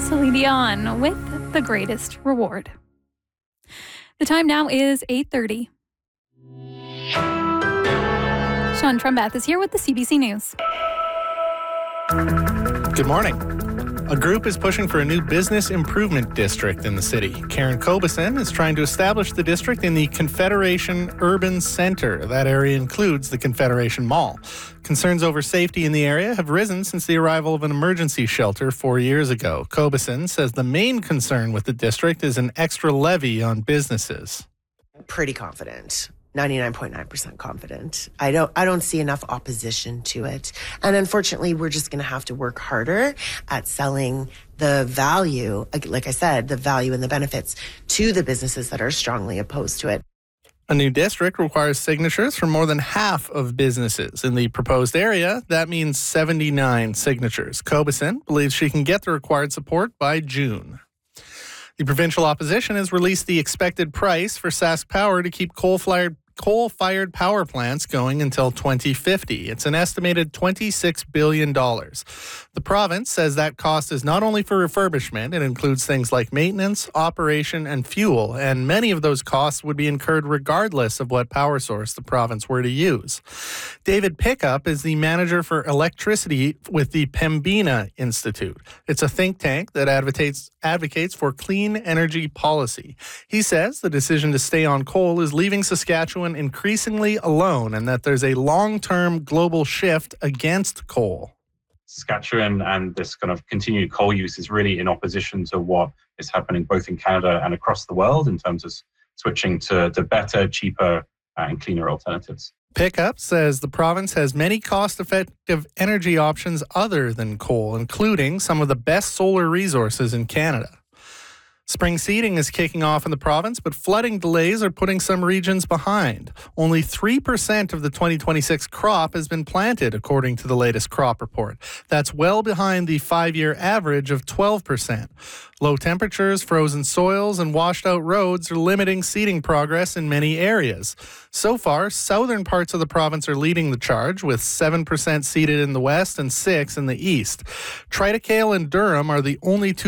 Celine Dion with The Greatest Reward. The time now is 8:30. Sean Trumbath is here with the CBC News. Good morning. A group is pushing for a new business improvement district in the city. Karen Kobison is trying to establish the district in the Confederation Urban Centre. That area includes the Confederation Mall. Concerns over safety in the area have risen since the arrival of an emergency shelter 4 years ago. Kobison says the main concern with the district is an extra levy on businesses. Pretty confident. 99.9% confident. I don't see enough opposition to it. And unfortunately, we're just going to have to work harder at selling the value, like I said, the value and the benefits to the businesses that are strongly opposed to it. A new district requires signatures from more than half of businesses. In the proposed area, that means 79 signatures. Kobison believes she can get the required support by June. The provincial opposition has released the expected price for Sask Power to keep coal-fired power plants going until 2050. It's an estimated $26 billion. The province says that cost is not only for refurbishment, it includes things like maintenance, operation, and fuel, and many of those costs would be incurred regardless of what power source the province were to use. David Pickup is the manager for electricity with the Pembina Institute. It's a think tank that advocates for clean energy policy. He says the decision to stay on coal is leaving Saskatchewan increasingly alone and that there's a long-term global shift against coal. Saskatchewan and this kind of continued coal use is really in opposition to what is happening both in Canada and across the world in terms of switching to better, cheaper, and cleaner alternatives. Pickup says the province has many cost-effective energy options other than coal, including some of the best solar resources in Canada. Spring seeding is kicking off in the province, but flooding delays are putting some regions behind. Only 3% of the 2026 crop has been planted, according to the latest crop report. That's well behind the 5-year average of 12%. Low temperatures, frozen soils, and washed-out roads are limiting seeding progress in many areas. So far, southern parts of the province are leading the charge, with 7% seeded in the west and 6% in the east. Triticale and Durham are the only two